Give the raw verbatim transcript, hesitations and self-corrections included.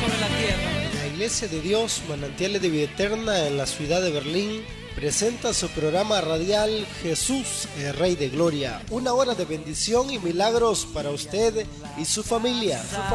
sobre la tierra. La Iglesia de Dios, Manantiales de Vida Eterna en la ciudad de Berlín, presenta su programa radial Jesús, el Rey de Gloria. Una hora de bendición y milagros para usted y su familia.